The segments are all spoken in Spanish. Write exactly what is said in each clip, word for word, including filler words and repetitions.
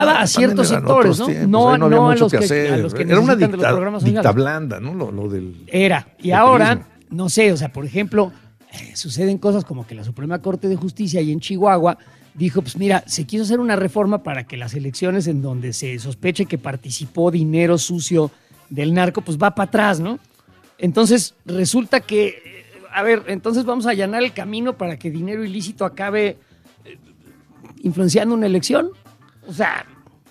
a ciertos sectores, ¿no? Tiempos, no, no, no había a los mucho que, hacer. a los que Era una necesitan de los dicta, programas dicta sociales. blanda, ¿no? Lo, lo del Era. Y ahora, no sé, o sea, por ejemplo, eh, suceden cosas como que la Suprema Corte de Justicia ahí en Chihuahua dijo, pues mira, se quiso hacer una reforma para que las elecciones en donde se sospeche que participó dinero sucio del narco, pues va para atrás, ¿no? Entonces resulta que, a ver, entonces vamos a allanar el camino para que dinero ilícito acabe eh, influenciando una elección. O sea,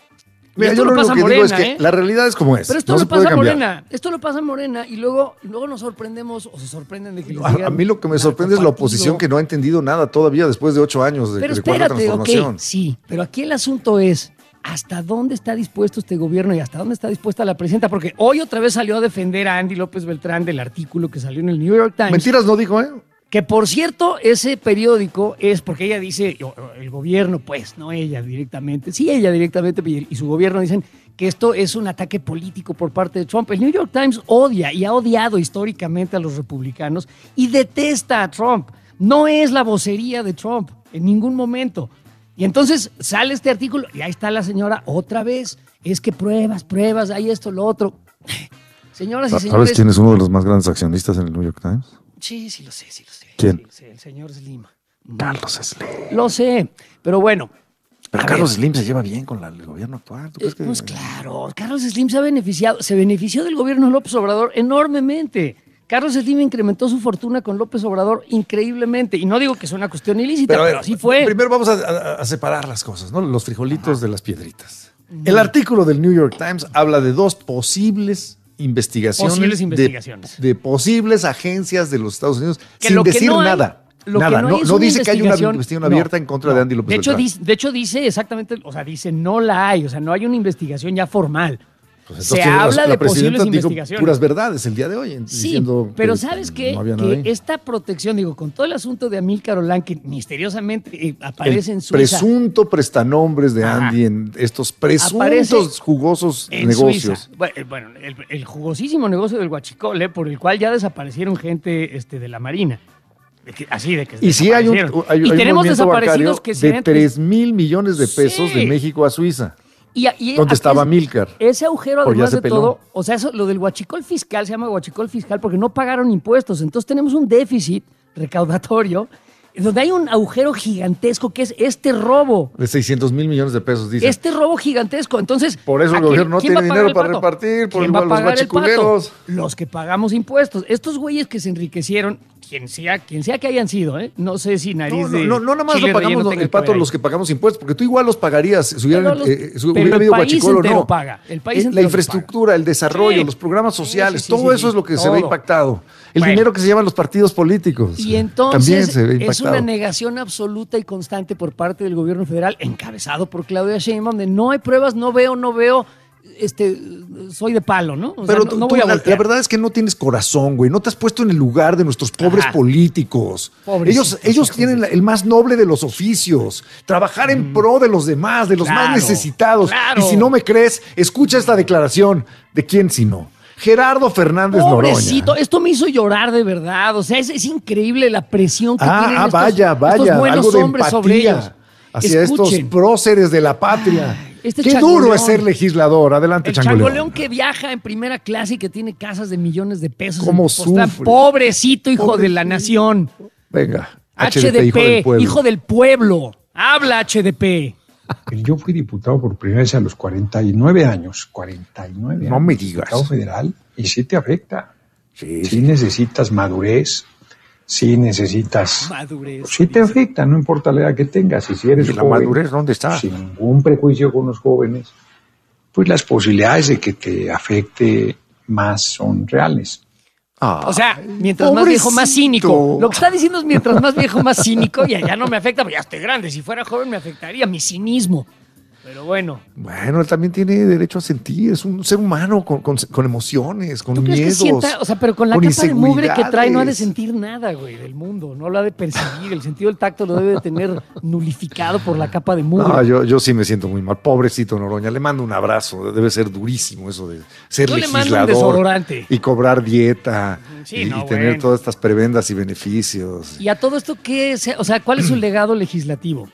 Mira, esto yo lo lo pasa único que Morena, digo es que ¿eh? la realidad es como es. Pero esto no lo se puede pasa cambiar. Morena, esto lo pasa Morena y luego, luego nos sorprendemos o se sorprenden de que les A, digan a mí lo que me sorprende es la oposición que no ha entendido nada todavía después de ocho años de, Pero de cuarta espérate, transformación. ok, sí, pero aquí el asunto es hasta dónde está dispuesto este gobierno y hasta dónde está dispuesta la presidenta, porque hoy otra vez salió a defender a Andy López Beltrán del artículo que salió en el New York Times. Mentiras no dijo, ¿eh? Que por cierto, ese periódico es porque ella dice, el gobierno, pues, no ella directamente, sí ella directamente y su gobierno dicen que esto es un ataque político por parte de Trump. El New York Times odia y ha odiado históricamente a los republicanos y detesta a Trump. No es la vocería de Trump en ningún momento. Y entonces sale este artículo y ahí está la señora otra vez. Es que pruebas, pruebas, hay esto, lo otro. Señoras y señores. ¿Sabes quién es uno de los más grandes accionistas en el New York Times? Sí, sí lo sé, sí lo sé. ¿Quién? Sí lo sé, el señor Slim. Carlos Slim. Lo sé, pero bueno. Pero Carlos ver, Slim se lleva bien con la, el gobierno actual. ¿Tú crees que... Pues claro, Carlos Slim se ha beneficiado, se benefició del gobierno de López Obrador enormemente. Carlos Slim incrementó su fortuna con López Obrador increíblemente. Y no digo que sea una cuestión ilícita, pero, pero así fue. Primero vamos a, a, a separar las cosas, ¿no? Los frijolitos Ajá. de las piedritas. Mm. El artículo del New York Times habla de dos posibles investigaciones, posibles investigaciones. De, de posibles agencias de los Estados Unidos que sin decir no hay, nada. Nada, no, no, no dice que hay una investigación abierta no, en contra no. de Andy López de hecho, Beltrán. Dice, de hecho, dice exactamente, o sea, dice no la hay, o sea, no hay una investigación ya formal. Pues se habla la, de posibles dijo investigaciones. Puras verdades el día de hoy. Sí, diciendo pero que, ¿sabes qué? No que esta protección, digo, con todo el asunto de Amílcar Olán, que misteriosamente eh, aparece el en Suiza. Presunto prestanombres de Andy Ajá. en estos presuntos jugosos en negocios. Suiza. Bueno, el, el jugosísimo negocio del huachicol, eh, por el cual ya desaparecieron gente este, de la Marina. De que, así de que y sí hay un, hay, y hay tenemos un desaparecidos que de tres mil millones de pesos sí. de México a Suiza. Y, y donde estaba Amílcar. Ese agujero, además de todo, o sea, eso, lo del huachicol fiscal se llama huachicol fiscal porque no pagaron impuestos. Entonces tenemos un déficit recaudatorio donde hay un agujero gigantesco que es este robo. De seiscientos mil millones de pesos, dice. Este robo gigantesco. Entonces, por eso el quién, gobierno no tiene dinero para repartir, por igual los guachiculeros. Los que pagamos impuestos. Estos güeyes que se enriquecieron, quien sea, quien sea que hayan sido, ¿eh? No sé si nariz no, no, de no, no, nada más lo pagamos no, el pato los que pagamos impuestos, porque tú igual los pagarías si hubiera, los, eh, si hubiera habido guachicol o no. Paga. El país la infraestructura, el desarrollo, sí. los programas sociales, sí, sí, sí, todo sí, eso es lo que todo. se ve impactado. El bueno. dinero que se llevan los partidos políticos. Y entonces también se ve impactado. Es una negación absoluta y constante por parte del gobierno federal, encabezado por Claudia Sheinbaum, de no hay pruebas, no veo, no veo, este, soy de palo, ¿no? O Pero sea, tú, no, no voy tú, a la, la verdad es que no tienes corazón, güey. No te has puesto en el lugar de nuestros pobres Ajá. políticos. Ellos, ellos tienen el más noble de los oficios. Trabajar mm. en pro de los demás, de los claro, más necesitados. Claro. Y si no me crees, escucha esta declaración. ¿De quién si no? Gerardo Fernández Pobrecito, Noroña. Esto me hizo llorar de verdad. O sea, es, es increíble la presión que ah, tienen ah, estos, vaya, vaya, estos buenos algo de hombres sobre ellos. Hacia Escuchen. estos próceres de la patria. Ay, este Qué changoleón, duro es ser legislador. Adelante, el changoleón. changoleón que viaja en primera clase y que tiene casas de millones de pesos. ¿Cómo sufre? Pobrecito hijo Pobrecito. de la nación. Venga, H D P, hijo del pueblo. Hijo del pueblo. Habla, H D P. Yo fui diputado por primera vez a los cuarenta y nueve años. cuarenta y nueve años. No me digas. Diputado federal. Y sí te afecta. Sí, sí necesitas madurez. Sí necesitas... Madurez. Sí te afecta, no importa la edad que tengas. Y si eres ¿Y la joven, madurez dónde está? Sin ningún prejuicio con los jóvenes, pues las posibilidades de que te afecte más son reales. Ah, o sea, mientras pobrecito. Más viejo, más cínico. Lo que está diciendo es mientras más viejo, más cínico, y allá no me afecta, porque ya estoy grande. Si fuera joven me afectaría mi cinismo. Pero bueno. Bueno, él también tiene derecho a sentir. Es un ser humano con, con, con emociones, con ¿Tú miedos. Crees que sienta, o sea, pero con la con capa de mugre que trae no ha de sentir nada, güey, del mundo. No lo ha de percibir. El sentido del tacto lo debe de tener nulificado por la capa de mugre. No, yo, yo sí me siento muy mal. Pobrecito Noroña. Le mando un abrazo. Debe ser durísimo eso de ser yo legislador. Le mando un desodorante. Y cobrar dieta. Sí, y, no, y tener bueno. todas estas prebendas y beneficios. Y a todo esto, ¿qué es? O sea, ¿cuál es su legado legislativo?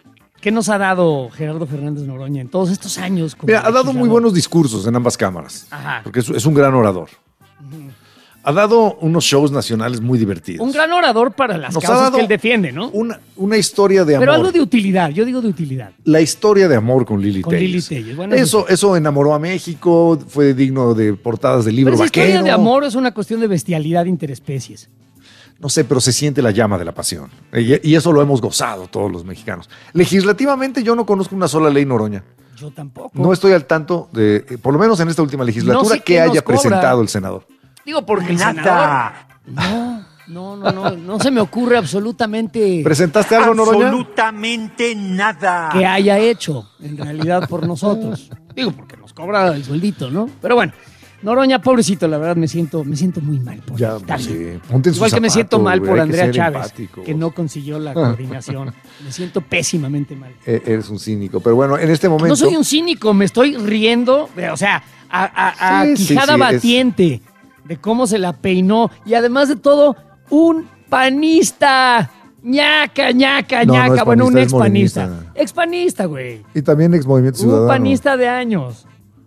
¿Qué nos ha dado Gerardo Fernández Noroña en todos estos años? Como Mira, ha dado legislador? muy buenos discursos en ambas cámaras. Ajá. Porque es, es un gran orador. Uh-huh. Ha dado unos shows nacionales muy divertidos. Un gran orador para las Nos causas que él defiende, ¿no? Una, una historia de amor. Pero algo de utilidad, yo digo de utilidad. La historia de amor con Lili con Telles. Lili Telles. Bueno, eso, pues, eso enamoró a México, fue digno de portadas de libro pero esa vaquero. historia de amor es una cuestión de bestialidad interespecies. No sé, pero se siente la llama de la pasión. Y, y eso lo hemos gozado todos los mexicanos. Legislativamente yo no conozco una sola ley, Noroña. Yo tampoco. No estoy al tanto de, por lo menos en esta última legislatura, No sé que qué haya nos cobra. presentado el senador. Digo, porque el senador... No, no, no, no, no se me ocurre absolutamente... ¿Presentaste algo, Noroña? Absolutamente nada. Que haya hecho, en realidad, por nosotros. Digo, porque nos cobra el sueldito, ¿no? Pero bueno, Noroña, pobrecito, la verdad, me siento, me siento muy mal por Ya, él. pues sí. Ponte en su Igual que me zapato, siento mal güey, por hay que Andrea ser Chávez, empáticos. que no consiguió la coordinación. Me siento pésimamente mal. Eh, eres un cínico, pero bueno, en este momento... No soy un cínico, me estoy riendo, de- o sea, a, a- a Sí, sí, quijada sí, es- batiente de cómo se la peinó. Y además de todo, un panista. ñaca, ñaca, No, no ñaca. es bueno, un panista, es expanista. morenista. Expanista, güey. Y también ex Movimiento Ciudadano. Un panista de años.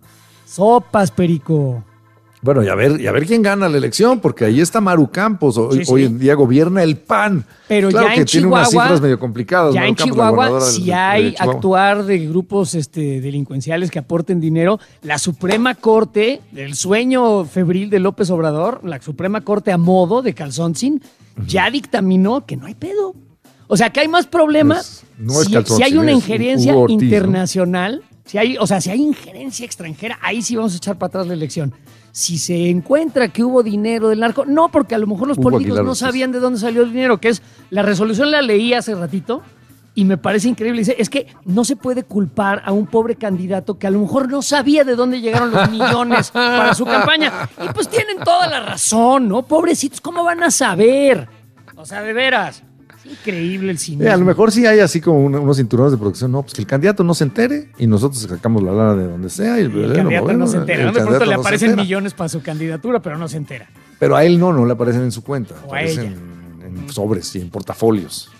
Sopas, perico. Bueno, y a ver, y a ver quién gana la elección, porque ahí está Maru Campos. Hoy, Sí, sí. hoy en día gobierna el P A N. Pero claro ya que en tiene unas Chihuahua, cifras medio complicadas. Ya Maru en Campos, la Chihuahua, gobernadora si de- de hay Chihuahua. actuar de grupos este, delincuenciales que aporten dinero, la Suprema Corte, el sueño febril de López Obrador, la Suprema Corte a modo de Calzoncin, ya dictaminó que no hay pedo. O sea, que hay más problemas Pues, no es si, Calzoncin, si hay una es injerencia Hugo Ortiz, ¿no? internacional, si hay, o sea, si hay injerencia extranjera, ahí sí vamos a echar para atrás la elección. Si se encuentra que hubo dinero del narco, no, porque a lo mejor los Hugo políticos Aguilar no Ortiz. sabían de dónde salió el dinero, que es la resolución, la leí hace ratito y me parece increíble. Dice, es que no se puede culpar a un pobre candidato que a lo mejor no sabía de dónde llegaron los millones para su campaña. Y pues tienen toda la razón, ¿no? Pobrecitos, ¿cómo van a saber? O sea, de veras. Es increíble el cine. Eh, a lo mejor sí hay así como una- unos cinturones de producción. No, pues que el candidato no se entere y nosotros sacamos la lana de donde sea. Y el, El candidato no se entera. el ¿no? De pronto candidato le no se aparecen entera. millones para su candidatura, pero no se entera. Pero a él no, no le aparecen en su cuenta. O a Aparecen en sobres y en portafolios.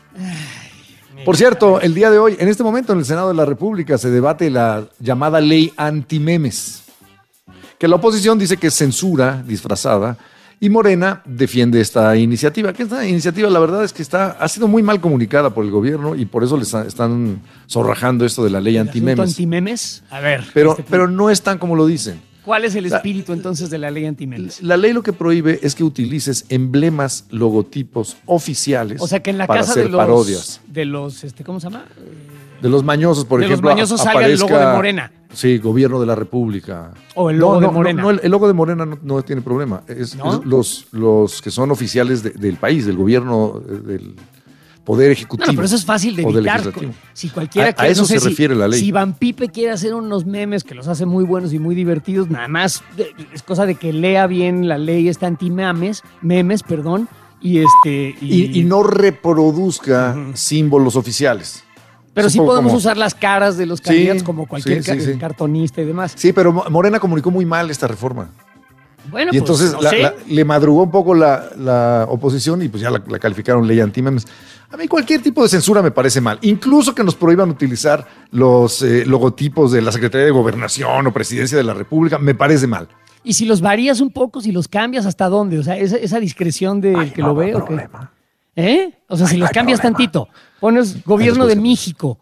Por cierto, el día de hoy, en este momento en el Senado de la República se debate la llamada ley antimemes, que la oposición dice que es censura disfrazada y Morena defiende esta iniciativa. Que esta iniciativa, la verdad es que está, ha sido muy mal comunicada por el gobierno y por eso les están zorrajando esto de la ley ¿El asunto antimemes. antimemes? A ver. Pero, este, pero no es tan como lo dicen. ¿cuál es el la- espíritu entonces de la ley antimemes? La ley lo que prohíbe es que utilices emblemas, logotipos oficiales O sea, que en la para casa hacer de los, parodias. de los, este, ¿cómo se llama? De los mañosos, por de los ejemplo, mañosos a- salga el logo aparezca- de Morena. Sí, gobierno de la República. O el No, logo no, de Morena. No, no, el, el logo de Morena no, no tiene problema. Es, ¿No? es los, los que son oficiales de- del país, del gobierno, eh, del Poder Ejecutivo. No, no, pero eso es fácil de o del evitar. Legislativo. Si cualquiera A- a quiere, eso no sé se si- refiere la ley. Si Van Pipe quiere hacer unos memes que los hace muy buenos y muy divertidos, nada más eh, es cosa de que lea bien la ley esta anti-memes, memes, perdón, y este... Y, y no reproduzca símbolos oficiales. Pero Es sí un poco podemos como- usar las caras de los Sí, candidatos como cualquier sí, sí, ca- sí. cartonista y demás. Sí, pero Mo- Morena comunicó muy mal esta reforma. Bueno, Y pues, entonces no la- sé. la- le madrugó un poco la, la oposición y pues ya la, la calificaron ley antimemes. A mí cualquier tipo de censura me parece mal. Incluso que nos prohíban utilizar los eh, logotipos de la Secretaría de Gobernación o Presidencia de la República, me parece mal. Y si los varías un poco, si los cambias, ¿hasta dónde? O sea, esa, esa discreción del Ay, que no lo hay ve. ¿o qué? problema. ¿Eh? O sea, si Ay, los no hay cambias problema. tantito, pones gobierno de después. México.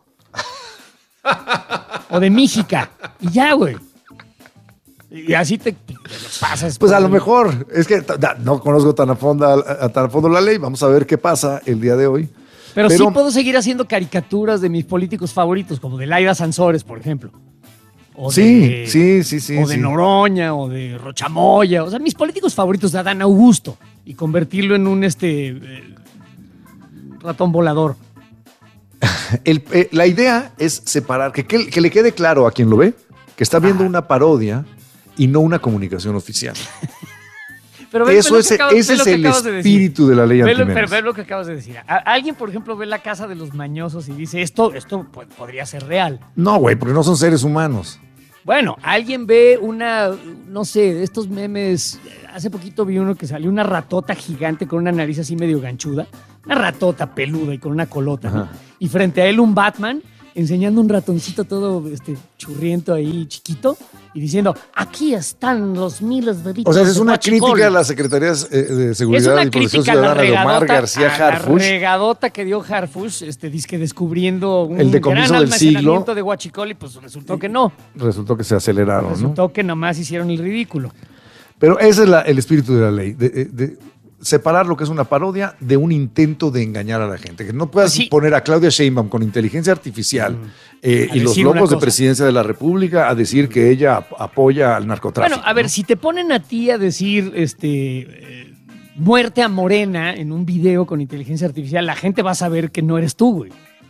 O de Méxica. Y ya, güey. Y así te, te lo pasas. Pues a por lo el- mejor, es que ta- da- no conozco tan a, fondo, a, a tan a fondo la ley, vamos a ver qué pasa el día de hoy. Pero, Pero- sí puedo seguir haciendo caricaturas de mis políticos favoritos, como de Laida Sansores, por ejemplo. O Sí, de- sí, sí, sí. O de sí. Noroña, o de Rochamoya. O sea, mis políticos favoritos de Adán Augusto. Y convertirlo en un este eh, ratón volador. El- eh, la idea es separar, que, que, que le quede claro a quien lo ve, que está viendo una parodia y no una comunicación oficial. Pero ve- ve Eso lo es, que acabas- ese ve lo es que el acabas de decir. espíritu de la ley Ve lo, antimemes. pero ve lo que acabas de decir. A- alguien, por ejemplo, ve la casa de los mañosos y dice, esto, esto pues, podría ser real. No, güey, porque no son seres humanos. Bueno, alguien ve una, no sé, de estos memes. Hace poquito vi uno que salió una ratota gigante con una nariz así medio ganchuda. Una ratota peluda y con una colota. ¿no? Y frente a él un Batman enseñando un ratoncito todo este, churriento ahí, chiquito, y diciendo, aquí están los miles de O sea, es de una Huachicol. crítica a las secretarías eh, de Es Seguridad una y Protección crítica a la Ciudadana de Omar regadota, García a la Harfuch. regadota que dio Harfuch, este, disque descubriendo un El decomiso gran del siglo. almacenamiento de Huachicol y pues resultó que no. Resultó que se aceleraron, ¿no? Resultó que nomás hicieron el ridículo. Pero ese es la- el espíritu de la ley, de, de- de separar lo que es una parodia de un intento de engañar a la gente. Que no puedas Sí. poner a Claudia Sheinbaum con inteligencia artificial eh, A y los decir una logos de cosa. presidencia de la República a decir que ella ap- apoya al narcotráfico. Bueno, a ver, ¿no? si te ponen a ti a decir este eh, muerte a Morena en un video con inteligencia artificial, la gente va a saber que no eres tú, güey.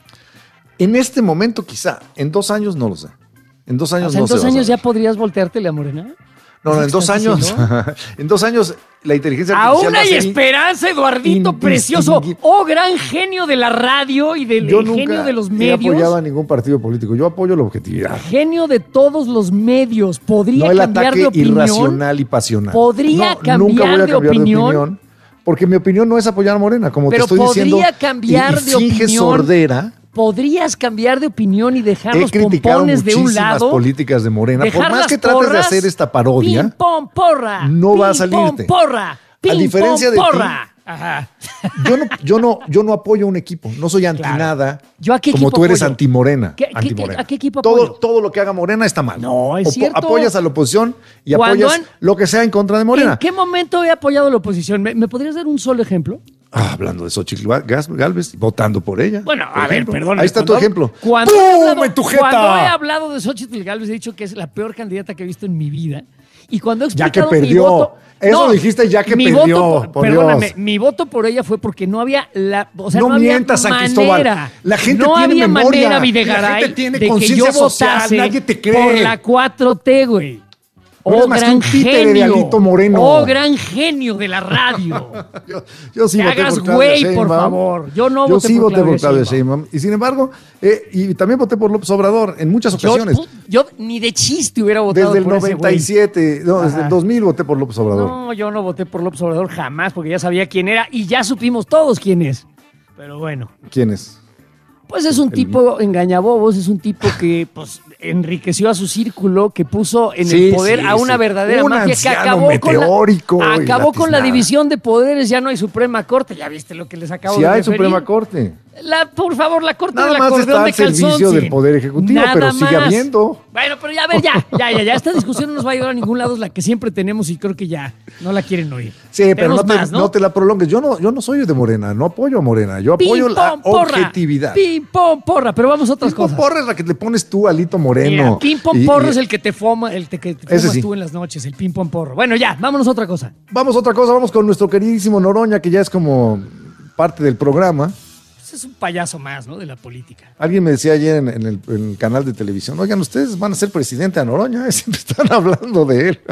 En este momento quizá, en dos años no lo sé. En dos años O sea, no en se dos va a años ya saber. podrías volteártele a Morena. No, no, ¿Es en lo dos que estás años, diciendo? en dos años la inteligencia artificial Aún va a hay ser in- esperanza, Eduardito, indistingui- precioso. Oh, gran genio de la radio y del Yo el genio nunca de los he medios. apoyado a ningún partido político. Yo apoyo la objetividad. Genio de todos los medios. Podría No el cambiar ataque de opinión. irracional y pasional. ¿Podría No, cambiar nunca voy a de cambiar opinión? porque mi opinión no es apoyar a Morena, como Pero te estoy diciendo. podría cambiar y, y de finge opinión. sordera. ¿Podrías cambiar de opinión y dejar He los criticado pompones de un muchísimas lado? políticas de Morena. Por Dejar más las que trates de porras, hacer esta parodia, Pim, pom, porra. no va a pim, salirte. Pom, porra. Pim, diferencia pom, de ti, porra. Ajá. yo no, yo no, yo no apoyo a un equipo. No soy anti Claro. nada. ¿Yo a qué como equipo tú eres apoyo? anti-Morena. ¿Qué- qué- anti-Morena. qué- a qué equipo todo, apoyo? todo lo que haga Morena está mal. No, es Opo- cierto. Apoyas a la oposición y Cuando apoyas han- lo que sea en contra de Morena. ¿En qué momento he apoyado a la oposición? ¿Me, me podrías dar un solo ejemplo? Ah, hablando de Xochitl Gas- Galvez, votando por ella. Bueno, por a ver, ejemplo. perdón. Ahí está tu ejemplo. Cuando, ¡Pum! he hablado, en tu jeta! cuando he hablado de Xochitl Gálvez, he dicho que es la peor candidata que he visto en mi vida. Y cuando he Ya que explicado mi perdió. voto- Eso dijiste ya que mi perdió, voto por- por perdóname, Dios. mi voto por ella fue porque no había la, o sea, No no, había mientas, San manera. Cristóbal. La gente no tiene había memoria. manera, La Videgaray, gente tiene de que yo conciencia social. votase Nadie te cree. por la cuatro T, güey. No eres Oh, más que gran un títere de genio. Alito Moreno. Oh, gran genio de la radio. Yo, yo sí Te voté hagas por Claudia güey, Sheinbaum. por favor. Yo no Yo voté sí por voté por Claudia Claudia Sheinbaum. Sheinbaum. Y sin embargo, eh, y también voté por López Obrador en muchas Yo, ocasiones. pu- yo ni de chiste hubiera votado Desde el por ese güey. noventa y siete, no, desde Ajá. el dos mil voté por López Obrador. No, yo no voté por López Obrador jamás porque ya sabía quién era y ya supimos todos quién es. Pero bueno, ¿Quién es? pues es un tipo engañabobos, es un tipo que pues enriqueció a su círculo, que puso en Sí, el poder sí, a una sí. verdadera Un mafia que anciano acabó con meteórico la, y acabó con la latiznada. división de poderes, ya no hay Suprema Corte, ya viste lo que les acabo Si de hay referir. Suprema Corte. La, por favor, la corte Nada del más acordeón está de al servicio Calzoncin. del Poder Ejecutivo, Nada pero sigue más. habiendo. Bueno, pero ya, a ver, ya, ya, ya, ya. Esta discusión no nos va a llevar a ningún lado, es la que siempre tenemos y creo que ya no la quieren oír. Sí, pero Tenemos no te, más, ¿no? te la prolongues. Yo no, yo no soy de Morena, no apoyo a Morena. Yo apoyo Pim, la pom, porra. objetividad. Pim, pom, porra. Pero vamos a otras Pim, pom, cosas. porra es la que le pones tú, Alito Moreno. Mira, pim, pom, Y- porro y- es el que te foma, el te- que te Ese fumas sí. tú en las noches, el pim, pom, porro. Bueno, ya, vámonos a otra cosa. Vamos a otra cosa, vamos con nuestro queridísimo Noroña, que ya es como parte del programa. Pues es un payaso más, ¿no? De la política. Alguien me decía ayer en, en el, en el canal de televisión, oigan, ustedes van a ser presidente a Noroña, siempre están hablando de él.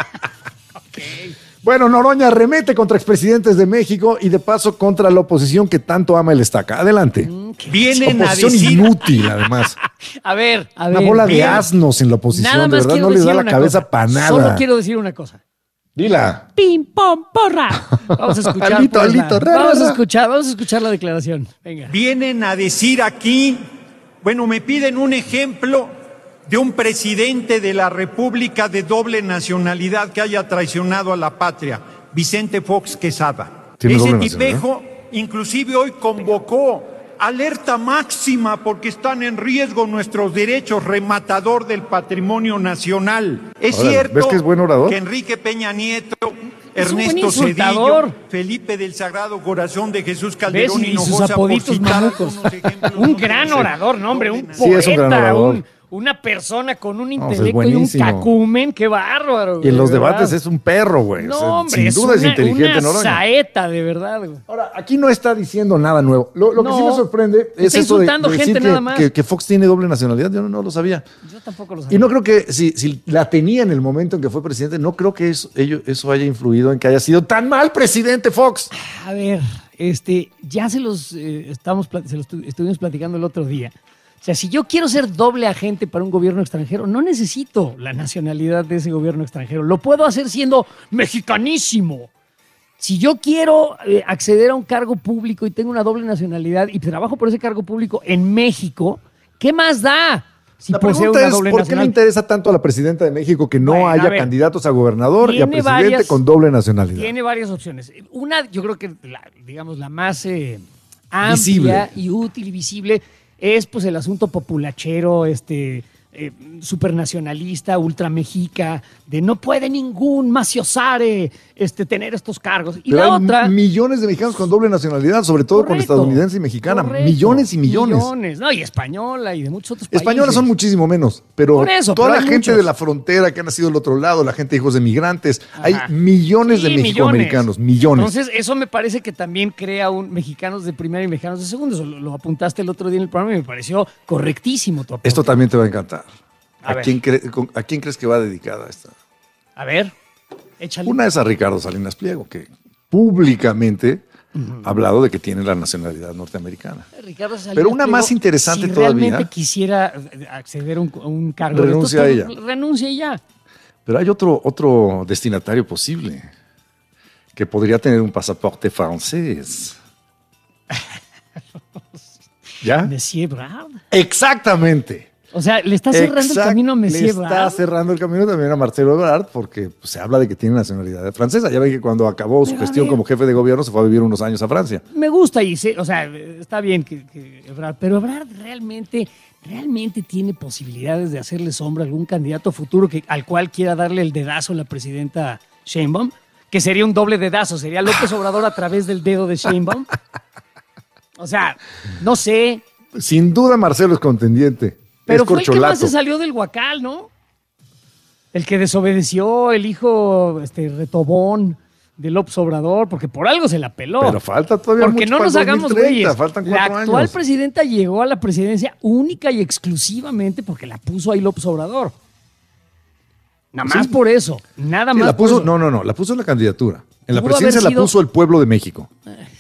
Bueno, Noroña remete contra expresidentes de México y de paso contra la oposición que tanto ama el estaca. Adelante. Vienen a Oposición decir inútil, además. A ver, a ver. Una bola de bien. asnos en la oposición, Nada de más verdad quiero no les da decir la una cabeza cosa. para nada. Solo quiero decir una cosa. Dila. Pim, pom, porra. Vamos a escuchar. Alito, pues, la- alito, ra, vamos ra, a ra. escuchar, vamos a escuchar la declaración. Venga. Vienen a decir aquí, bueno, me piden un ejemplo de un presidente de la República de doble nacionalidad que haya traicionado a la patria, Vicente Fox Quesada. Tiene Ese doble nacionalidad. tipejo inclusive hoy convocó alerta máxima porque están en riesgo nuestros derechos, rematador del patrimonio nacional. Es Órale, cierto ¿ves que es buen orador? que Enrique Peña Nieto, Es un buen Ernesto insultador. Cedillo, Felipe del Sagrado Corazón de Jesús ¿Ves? Calderón Y Hinojosa, sus apoditos por citar mamucos. algunos ejemplos, Un no gran tienen orador, no, hombre, un doble Sí, es un gran poeta, orador. un- una persona con un es intelecto y un buenísimo. cacumen, qué bárbaro. Y en güey, los de debates verdad. es un perro, güey. O sea, No, hombre, sin es duda es una, inteligente, una Noroña. saeta, de verdad, güey. Ahora, aquí no está diciendo nada nuevo. Lo, lo que No, sí me sorprende es está esto de, insultando de decir gente que, nada más. que- que Fox tiene doble nacionalidad. Yo no, no lo sabía. Yo tampoco lo sabía. Y no creo que, si, si la tenía en el momento en que fue presidente, no creo que eso, ello- eso haya influido en que haya sido tan mal presidente Fox. A ver, este, ya se los eh, estamos plat- se los tu- estuvimos platicando el otro día. O sea, si yo quiero ser doble agente para un gobierno extranjero, no necesito la nacionalidad de ese gobierno extranjero. Lo puedo hacer siendo mexicanísimo. Si yo quiero eh, acceder a un cargo público y tengo una doble nacionalidad y trabajo por ese cargo público en México, ¿qué más da? Si la poseo pregunta una es, doble ¿por qué nacionalidad? le interesa tanto a la presidenta de México que no Bueno, a haya ver, candidatos a gobernador y a tiene presidente varias- con doble nacionalidad? Tiene varias opciones. Una, yo creo que, la, digamos, la más eh, amplia Visible. y útil y visible es pues el asunto populachero, este, eh, supernacionalista, ultramexica, de no puede ningún maciosare este, tener estos cargos. Y Pero la hay otra... millones de mexicanos con doble nacionalidad, sobre todo con Correcto, estadounidense y mexicana. correcto, millones y millones. Millones, no, y española y de muchos otros países. Españolas son muchísimo menos, pero Por eso, toda pero la hay gente muchos. de la frontera que ha nacido del otro lado, la gente de hijos de migrantes, Ajá. hay millones Sí, de mexicoamericanos, millones. Entonces, eso me parece que también crea un mexicanos de primera y mexicanos de segunda. Eso lo, lo apuntaste el otro día en el programa y me pareció correctísimo tu apunte. Esto también te va a encantar. A ¿A, ver. quién cre- con- ¿A quién crees que va dedicada esta? A ver, échale. Una es a Ricardo Salinas Pliego, que públicamente ha hablado de que tiene la nacionalidad norteamericana. Ricardo Salinas Pero una Pliego, más interesante si todavía. realmente quisiera acceder a un, a un cargo de Renuncia estos, a pues, ella. renuncia y ya. Pero hay otro, otro destinatario posible que podría tener un pasaporte francés. ¿Ya? Monsieur Brard. Exactamente. O sea, le está cerrando Exact- el camino a Le Monsieur está Brard. cerrando el camino también a Marcelo Ebrard porque pues, se habla de que tiene nacionalidad francesa. Ya ven que cuando acabó su Pero a gestión ver. como jefe de gobierno se fue a vivir unos años a Francia. Me gusta y sé, o sea, está bien que, que Ebrard, pero Ebrard realmente, realmente tiene posibilidades de hacerle sombra a algún candidato futuro que, al cual quiera darle el dedazo a la presidenta Sheinbaum, que sería un doble dedazo, sería López Obrador a través del dedo de Sheinbaum. O sea, no sé, Sin duda Marcelo es contendiente. pero es fue el que más corcholato. se salió del huacal, ¿no? El que desobedeció, el hijo este, retobón de López Obrador, porque por algo se la peló. Pero falta todavía Porque mucho no para nos el hagamos dos mil treinta, güeyes. faltan La cuatro actual años. presidenta llegó a la presidencia única y exclusivamente porque la puso ahí López Obrador. Nada más Sí. por eso. Nada Sí, más la por puso, eso. no, no, no, la puso en la candidatura. En la Pudo haber presidencia la sido- puso el pueblo de México.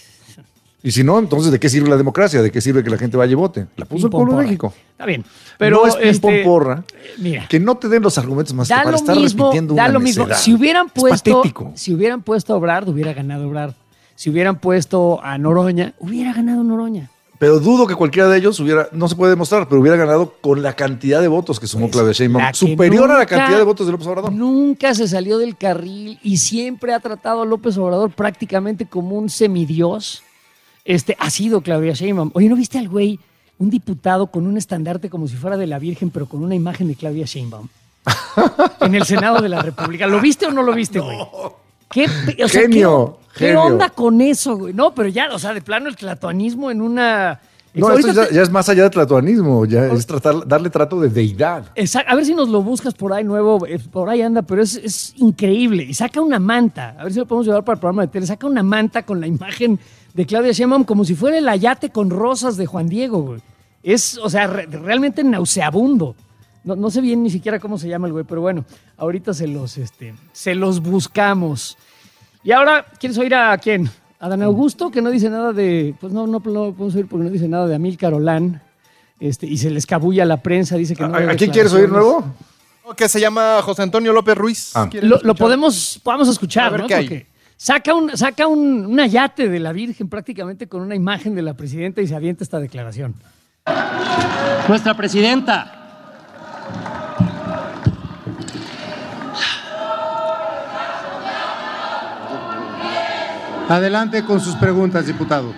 Y si no, entonces ¿de qué sirve la democracia? ¿De qué sirve que la gente vaya y vote? La puso el pueblo de Pim-pom-porra. México. Está bien. Pero no es ping este, pong porra. mira. Que no te den los argumentos más que Da para lo estar mismo, repitiendo da una lo mismo. necedad. Si hubieran Es puesto, patético. si hubieran puesto a Obrador, hubiera ganado Obrador. Si hubieran puesto a Noroña, hubiera ganado Noroña. Pero dudo que cualquiera de ellos hubiera, no se puede demostrar, pero hubiera ganado con la cantidad de votos que sumó Pues, Claudia Sheinbaum. la que Superior a la nunca- cantidad de votos de López Obrador. Nunca se salió del carril y siempre ha tratado a López Obrador prácticamente como un semidios. Este, ha sido Claudia Sheinbaum. Oye, ¿no viste al güey, un diputado con un estandarte como si fuera de la Virgen, pero con una imagen de Claudia Sheinbaum? En el Senado de la República. ¿Lo viste o no lo viste, güey? ¿Qué, pe- o sea, Genio, ¿qué, qué genio. onda con eso, güey? No, pero ya, o sea, de plano el tlatoanismo en una... No, Ahorita esto ya, te- ya es más allá de tlatoanismo, ya es tratar, darle trato de deidad. Exact- A ver si nos lo buscas por ahí nuevo, eh, por ahí anda, pero es, es increíble. Y saca una manta, a ver si lo podemos llevar para el programa de tele, saca una manta con la imagen de Claudia Sheinbaum como si fuera el ayate con rosas de Juan Diego, güey. Es, o sea, re- realmente nauseabundo. No, no sé bien ni siquiera cómo se llama el güey, pero bueno, ahorita se los, este, se los buscamos. Y ahora, ¿quieres oír a quién? A Dan Augusto, que no dice nada de, pues no, no, no podemos oír porque no dice nada de Amílcar Olán, este, y se le escabulla a la prensa, dice que no. ¿A, hay a quién quieres oír declaraciones. nuevo? Que se llama José Antonio López Ruiz. Ah. ¿Quieren Lo, lo escuchar? podemos, podemos escuchar, A ver ¿no? qué hay. Porque saca un, saca un, un ayate de la Virgen prácticamente con una imagen de la presidenta y se avienta esta declaración. Nuestra presidenta. Adelante con sus preguntas, diputado.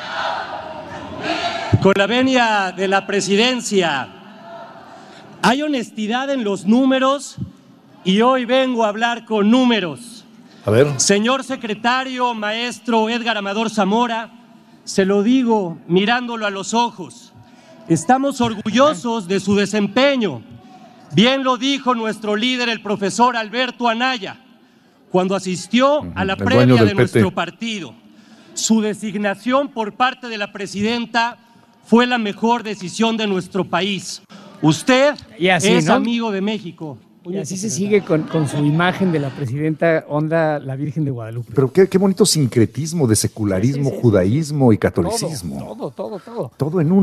Con la venia de la presidencia, hay honestidad en los números y hoy vengo a hablar con números. A ver. Señor secretario, maestro Edgar Amador Zamora, se lo digo mirándolo a los ojos. Estamos orgullosos de su desempeño. Bien lo dijo nuestro líder, el profesor Alberto Anaya, cuando asistió a la el dueño previa del de P T. nuestro partido. Su designación por parte de la presidenta fue la mejor decisión de nuestro país. Usted Y así, es ¿no? amigo de México. Y así se sigue con, con su imagen de la presidenta onda la Virgen de Guadalupe. Pero qué, qué bonito sincretismo de secularismo, Sí, sí, sí, judaísmo y todo, catolicismo. todo, todo, todo. Todo en uno.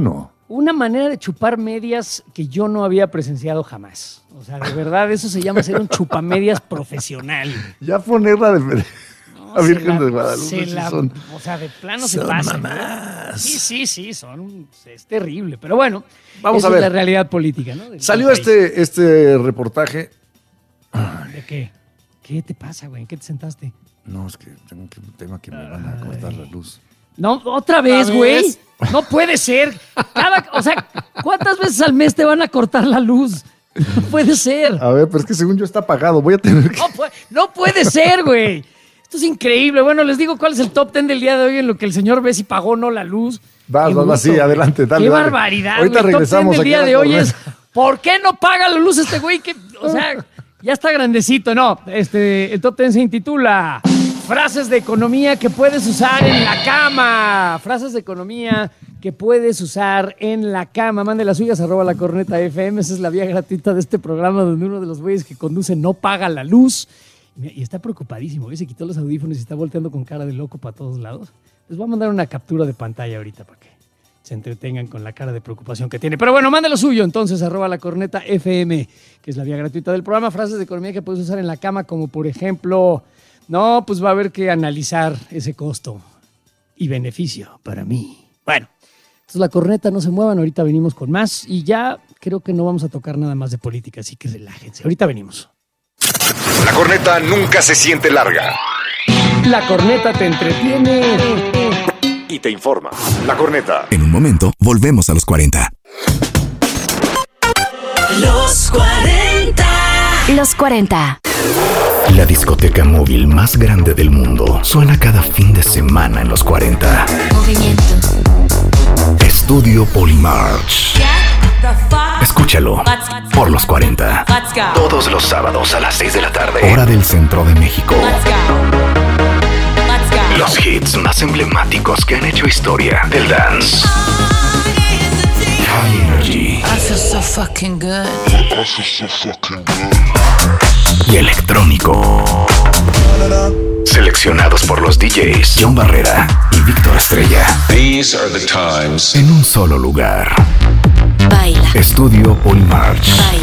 una manera de chupar medias que yo no había presenciado jamás. O sea, de verdad, eso se llama ser un chupamedias profesional. Ya ponerla de... No, la Virgen la, de Guadalupe. Se Sí la, son, o sea, de plano se son pasa. mamás. Sí, sí, sí, son, es terrible. Pero bueno, vamos esa a ver. es la realidad política, ¿no? Del Salió país. este, este reportaje. ¿De qué? ¿Qué te pasa, güey? ¿En qué te sentaste? No, es que tengo que- un tema que me van a cortar la luz. No, otra vez, ¿Otra güey. vez? No puede ser. Cada, o sea, ¿cuántas veces al mes te van a cortar la luz? No puede ser. A ver, pero es que según yo está apagado. Voy a tener que... No, puede, no puede ser, güey. Esto es increíble. Bueno, les digo cuál es el top ten del día de hoy en lo que el señor ve si pagó o no la luz. Vas, Qué vas, vas, gusto, sí, adelante, dale, Qué dale. barbaridad. Ahorita güey. El top ten regresamos del aquí día a la de hoy corneta. es ¿por qué no paga la luz este güey? Que, o sea, ya está grandecito. No, este, el top ten se intitula Frases de economía que puedes usar en la cama. Frases de economía que puedes usar en la cama. Mande las suyas, arroba la corneta F M. Esa es la vía gratuita de este programa donde uno de los güeyes que conduce no paga la luz. Y, y está preocupadísimo. ¿Ves? Se quitó los audífonos y está volteando con cara de loco para todos lados. Les voy a mandar una captura de pantalla ahorita para que se entretengan con la cara de preocupación que tiene. Pero bueno, mande lo suyo. Entonces, arroba la corneta F M, que es la vía gratuita del programa. Frases de economía que puedes usar en la cama, como por ejemplo, no, pues va a haber que analizar ese costo y beneficio para mí. Bueno, entonces la corneta, no se muevan. Ahorita venimos con más y ya creo que no vamos a tocar nada más de política, así que relájense. Ahorita venimos. La corneta nunca se siente larga La corneta te entretiene y te informa. La corneta. En un momento, volvemos a los cuarenta. Los cuarenta. Los cuarenta. La discoteca móvil más grande del mundo suena cada fin de semana en los cuarenta. Movimiento. Estudio Polymarch. Escúchalo por los cuarenta. Todos los sábados a las seis de la tarde. Hora del centro de México. Los hits más emblemáticos que han hecho historia del dance. High Energy. I feel so fucking good. Y electrónico. Seleccionados por los D Js John Barrera y Víctor Estrella. These are the times. En un solo lugar. Baila. Estudio Polymarch. Baila.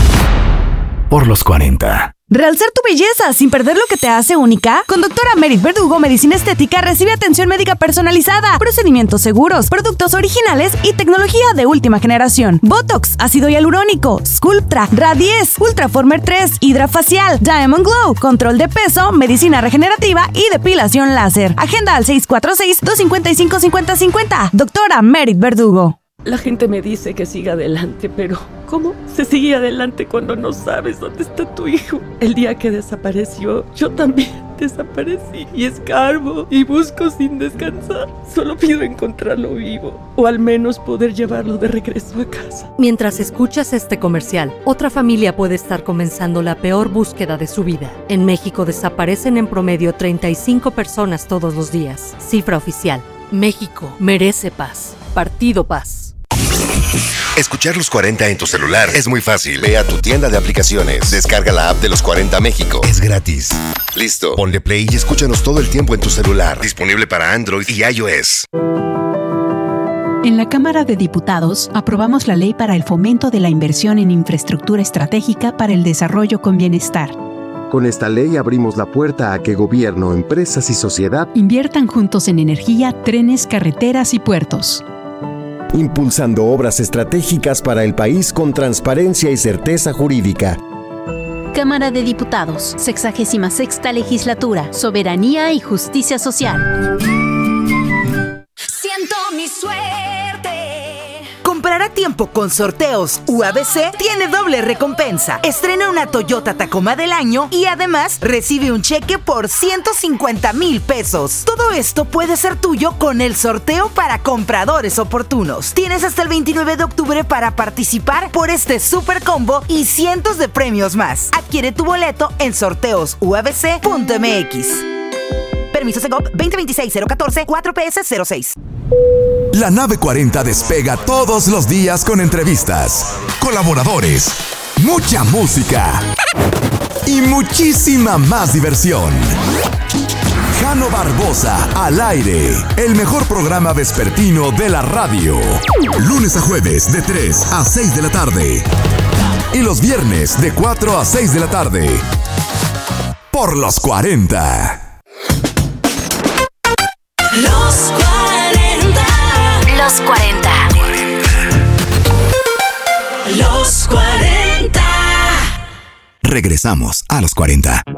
Por los cuarenta. ¿Realzar tu belleza sin perder lo que te hace única? Con doctora Merit Verdugo Medicina Estética recibe atención médica personalizada, procedimientos seguros, productos originales y tecnología de última generación. Botox, ácido hialurónico, Sculptra, Radies, Ultraformer tres, Hidrafacial, Diamond Glow, control de peso, medicina regenerativa y depilación láser. Agenda al seis cuatro seis, dos cinco cinco, cinco cero cinco cero. Doctora Merit Verdugo. La gente me dice que siga adelante, pero ¿cómo se sigue adelante cuando no sabes dónde está tu hijo? El día que desapareció, yo también desaparecí y escarbo y busco sin descansar. Solo pido encontrarlo vivo o al menos poder llevarlo de regreso a casa. Mientras escuchas este comercial, otra familia puede estar comenzando la peor búsqueda de su vida. En México desaparecen en promedio treinta y cinco personas todos los días. Cifra oficial. México merece paz. Partido Paz. Escuchar los cuarenta en tu celular es muy fácil. Ve a tu tienda de aplicaciones. Descarga la app de los cuarenta México. Es gratis. Listo. Ponle play y escúchanos todo el tiempo en tu celular. Disponible para Android y iOS. En la Cámara de Diputados aprobamos la ley para el fomento de la inversión en infraestructura estratégica para el desarrollo con bienestar. Con esta ley abrimos la puerta a que gobierno, empresas y sociedad inviertan juntos en energía, trenes, carreteras y puertos. Impulsando obras estratégicas para el país con transparencia y certeza jurídica. Cámara de Diputados, sexagésima sexta legislatura, soberanía y justicia social. Siento mi suerte. Comprar a tiempo con Sorteos U A B C tiene doble recompensa. Estrena una Toyota Tacoma del año y además recibe un cheque por ciento cincuenta mil pesos. Todo esto puede ser tuyo con el sorteo para compradores oportunos. Tienes hasta el veintinueve de octubre para participar por este super combo y cientos de premios más. Adquiere tu boleto en sorteos u a b c punto m x. Permiso Segov veinte veintiséis cero catorce cuatro P S cero seis. La nave cuarenta despega todos los días con entrevistas, colaboradores, mucha música y muchísima más diversión. Mano Barbosa, al aire. El mejor programa vespertino de la radio. Lunes a jueves de tres a seis de la tarde. Y los viernes de cuatro a seis de la tarde. Por los cuarenta. Los cuarenta. Los cuarenta. Los cuarenta. Regresamos a los cuarenta.